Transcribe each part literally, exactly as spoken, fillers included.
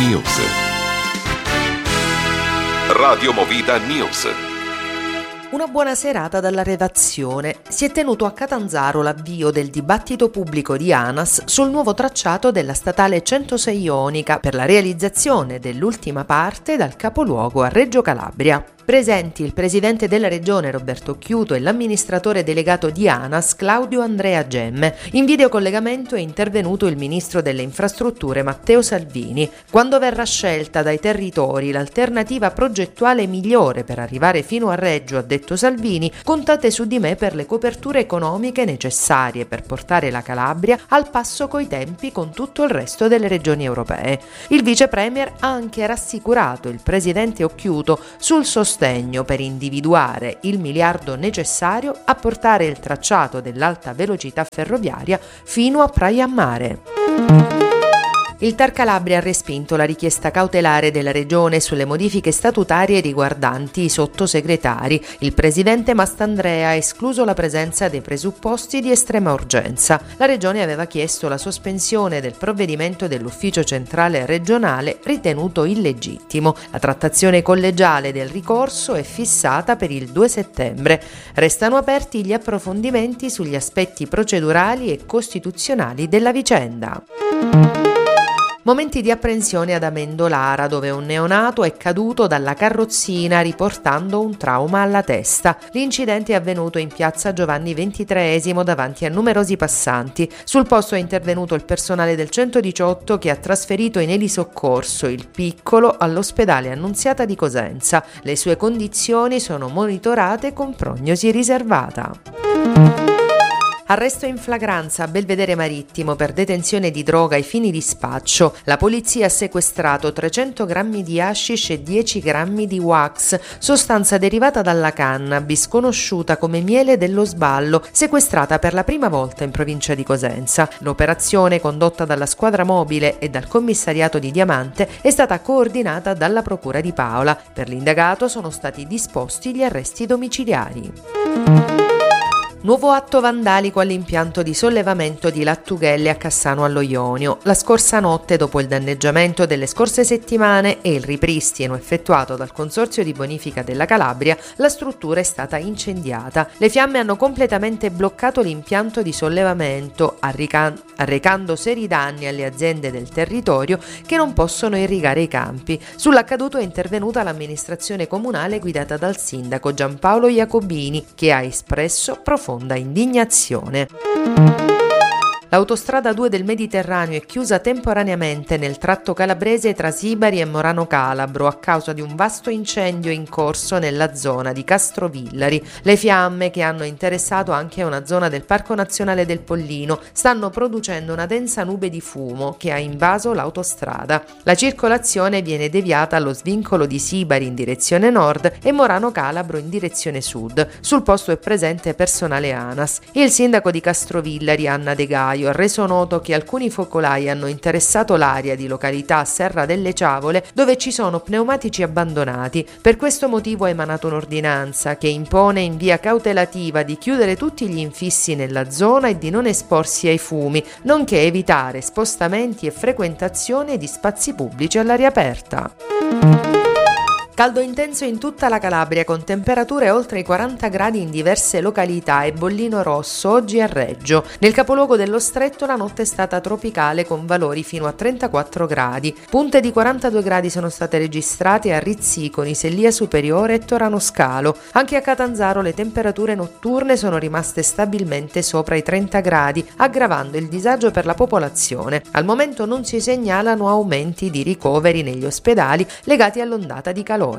News. Radio Movida News. Una buona serata dalla redazione. Si è tenuto a Catanzaro l'avvio del dibattito pubblico di ANAS sul nuovo tracciato della statale centosei Ionica per la realizzazione dell'ultima parte dal capoluogo a Reggio Calabria. Presenti il presidente della regione Roberto Occhiuto e l'amministratore delegato di ANAS Claudio Andrea Gemme. In videocollegamento è intervenuto il ministro delle infrastrutture Matteo Salvini. Quando verrà scelta dai territori l'alternativa progettuale migliore per arrivare fino a Reggio, ha detto Salvini, contate su di me per le coperture economiche necessarie per portare la Calabria al passo coi tempi con tutto il resto delle regioni europee. Il vice premier ha anche rassicurato il presidente Occhiuto sul sostegno per individuare il miliardo necessario a portare il tracciato dell'alta velocità ferroviaria fino a Praia a Mare. Il Tar Calabria ha respinto la richiesta cautelare della Regione sulle modifiche statutarie riguardanti i sottosegretari. Il presidente Mastandrea ha escluso la presenza dei presupposti di estrema urgenza. La Regione aveva chiesto la sospensione del provvedimento dell'Ufficio Centrale Regionale ritenuto illegittimo. La trattazione collegiale del ricorso è fissata per il due settembre. Restano aperti gli approfondimenti sugli aspetti procedurali e costituzionali della vicenda. Momenti di apprensione ad Amendolara, dove un neonato è caduto dalla carrozzina riportando un trauma alla testa. L'incidente è avvenuto in piazza Giovanni ventitreesimo davanti a numerosi passanti. Sul posto è intervenuto il personale del centodiciotto che ha trasferito in elisoccorso il piccolo all'ospedale Annunziata di Cosenza. Le sue condizioni sono monitorate con prognosi riservata. Arresto in flagranza a Belvedere Marittimo per detenzione di droga ai fini di spaccio. La polizia ha sequestrato trecento grammi di hashish e dieci grammi di wax, sostanza derivata dalla cannabis, conosciuta come miele dello sballo, sequestrata per la prima volta in provincia di Cosenza. L'operazione, condotta dalla squadra mobile e dal commissariato di Diamante, è stata coordinata dalla Procura di Paola. Per l'indagato sono stati disposti gli arresti domiciliari. Nuovo atto vandalico all'impianto di sollevamento di lattughelle a Cassano allo Ionio. La scorsa notte, dopo il danneggiamento delle scorse settimane e il ripristino effettuato dal Consorzio di Bonifica della Calabria, la struttura è stata incendiata. Le fiamme hanno completamente bloccato l'impianto di sollevamento, arrecan- arrecando seri danni alle aziende del territorio che non possono irrigare i campi. Sull'accaduto è intervenuta l'amministrazione comunale guidata dal sindaco Giampaolo Iacobini, che ha espresso profonda indignazione. L'autostrada due del Mediterraneo è chiusa temporaneamente nel tratto calabrese tra Sibari e Morano Calabro a causa di un vasto incendio in corso nella zona di Castrovillari. Le fiamme, che hanno interessato anche una zona del Parco Nazionale del Pollino, stanno producendo una densa nube di fumo che ha invaso l'autostrada. La circolazione viene deviata allo svincolo di Sibari in direzione nord e Morano Calabro in direzione sud. Sul posto è presente personale ANAS. Il sindaco di Castrovillari, Anna De Gaio, ha reso noto che alcuni focolai hanno interessato l'area di località Serra delle Ciavole, dove ci sono pneumatici abbandonati. Per questo motivo ha emanato un'ordinanza che impone in via cautelativa di chiudere tutti gli infissi nella zona e di non esporsi ai fumi, nonché evitare spostamenti e frequentazione di spazi pubblici all'aria aperta. Caldo intenso in tutta la Calabria con temperature oltre i quaranta gradi in diverse località e bollino rosso oggi a Reggio. Nel capoluogo dello stretto la notte è stata tropicale con valori fino a trentaquattro gradi. Punte di quarantadue gradi sono state registrate a Rizziconi, Sellia Superiore e Torano Scalo. Anche a Catanzaro le temperature notturne sono rimaste stabilmente sopra i trenta gradi, aggravando il disagio per la popolazione. Al momento non si segnalano aumenti di ricoveri negli ospedali legati all'ondata di calore.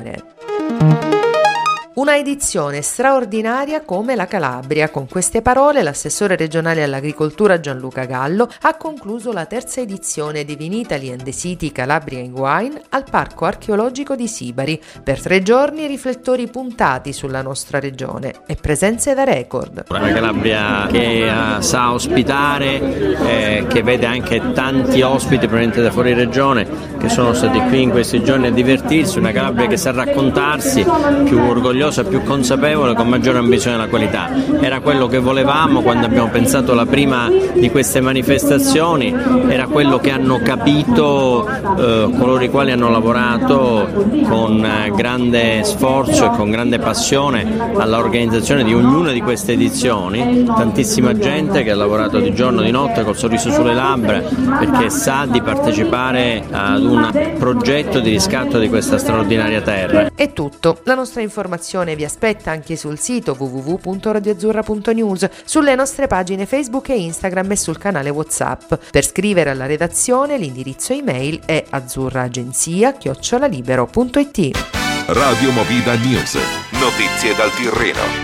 Una edizione straordinaria come la Calabria. Con queste parole l'assessore regionale all'agricoltura Gianluca Gallo ha concluso la terza edizione di Vinitaly and the City Calabria in Wine al Parco Archeologico di Sibari. Per tre giorni riflettori puntati sulla nostra regione e presenze da record. Una Calabria che uh, sa ospitare, eh, che vede anche tanti ospiti provenienti da fuori regione che sono stati qui in questi giorni a divertirsi, una Calabria che sa raccontarsi, più orgogliosa rispettosa, più consapevole, con maggiore ambizione della qualità. Era quello che volevamo quando abbiamo pensato la prima di queste manifestazioni, era quello che hanno capito eh, coloro i quali hanno lavorato con eh, grande sforzo e con grande passione all'organizzazione di ognuna di queste edizioni. Tantissima gente che ha lavorato di giorno, di notte, col sorriso sulle labbra, perché sa di partecipare ad un progetto di riscatto di questa straordinaria terra. È tutto, la nostra informazione vi aspetta anche sul sito w w w punto radio azzurra punto news, sulle nostre pagine Facebook e Instagram e sul canale WhatsApp. Per scrivere alla redazione l'indirizzo email è azzurraagenzia chiocciola libero punto it. Radio Movida News, notizie dal Tirreno.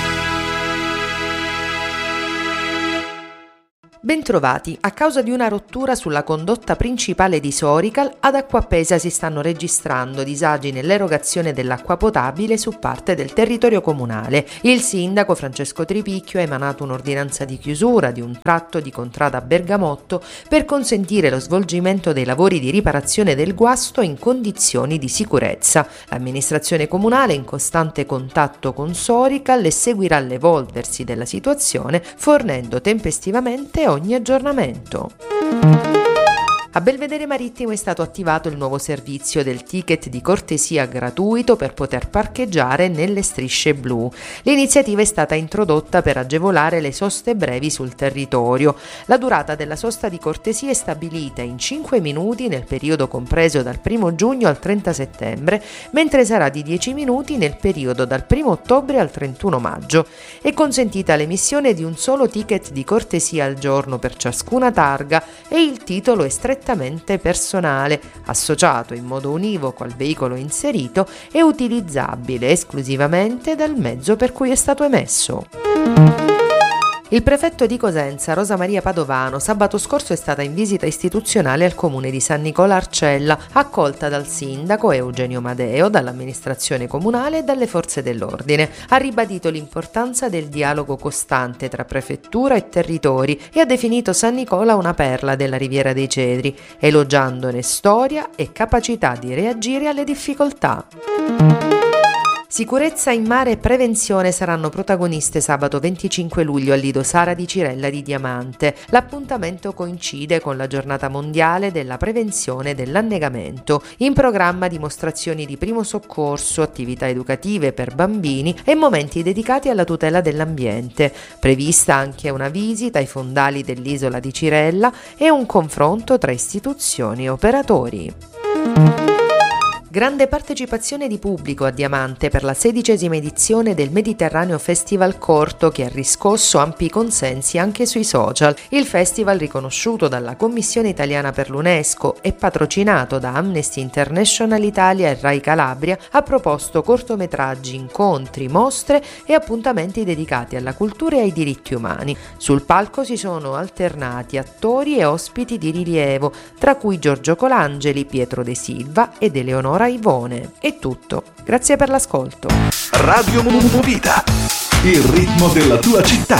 Bentrovati. A causa di una rottura sulla condotta principale di Sorical, ad Acquapesa si stanno registrando disagi nell'erogazione dell'acqua potabile su parte del territorio comunale. Il sindaco Francesco Tripicchio ha emanato un'ordinanza di chiusura di un tratto di contrada Bergamotto per consentire lo svolgimento dei lavori di riparazione del guasto in condizioni di sicurezza. L'amministrazione comunale è in costante contatto con Sorical e seguirà l'evolversi della situazione, fornendo tempestivamente ogni aggiornamento. A Belvedere Marittimo è stato attivato il nuovo servizio del ticket di cortesia gratuito per poter parcheggiare nelle strisce blu. L'iniziativa è stata introdotta per agevolare le soste brevi sul territorio. La durata della sosta di cortesia è stabilita in cinque minuti nel periodo compreso dal primo giugno al trenta settembre, mentre sarà di dieci minuti nel periodo dal primo ottobre al trentuno maggio. È consentita l'emissione di un solo ticket di cortesia al giorno per ciascuna targa e il titolo è strettamente personale, associato in modo univoco al veicolo inserito e utilizzabile esclusivamente dal mezzo per cui è stato emesso. Il prefetto di Cosenza, Rosa Maria Padovano, sabato scorso è stata in visita istituzionale al comune di San Nicola Arcella, accolta dal sindaco Eugenio Madeo, dall'amministrazione comunale e dalle forze dell'ordine. Ha ribadito l'importanza del dialogo costante tra prefettura e territori e ha definito San Nicola una perla della Riviera dei Cedri, elogiandone storia e capacità di reagire alle difficoltà. Sicurezza in mare e prevenzione saranno protagoniste sabato venticinque luglio al Lido Sara di Cirella di Diamante. L'appuntamento coincide con la giornata mondiale della prevenzione dell'annegamento. In programma dimostrazioni di primo soccorso, attività educative per bambini e momenti dedicati alla tutela dell'ambiente. Prevista anche una visita ai fondali dell'isola di Cirella e un confronto tra istituzioni e operatori. Grande partecipazione di pubblico a Diamante per la sedicesima edizione del Mediterraneo Festival Corto, che ha riscosso ampi consensi anche sui social. Il festival, riconosciuto dalla Commissione Italiana per l'UNESCO e patrocinato da Amnesty International Italia e Rai Calabria, ha proposto cortometraggi, incontri, mostre e appuntamenti dedicati alla cultura e ai diritti umani. Sul palco si sono alternati attori e ospiti di rilievo, tra cui Giorgio Colangeli, Pietro De Silva ed Eleonora Ivone. È tutto. Grazie per l'ascolto. Radio Movida, il ritmo della tua città.